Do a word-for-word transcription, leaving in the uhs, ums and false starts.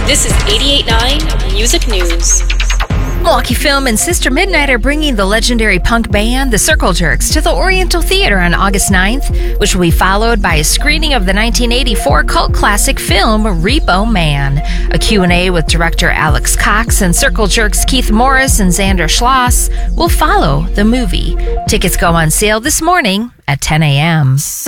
This is eighty-eight point nine Music News. Milwaukee Film and Sister Midnight are bringing the legendary punk band, the Circle Jerks, to the Oriental Theater on August ninth, which will be followed by a screening of the nineteen eighty-four cult classic film Repo Man. A Q and A with director Alex Cox and Circle Jerks Keith Morris and Xander Schloss will follow the movie. Tickets go on sale this morning at ten a.m.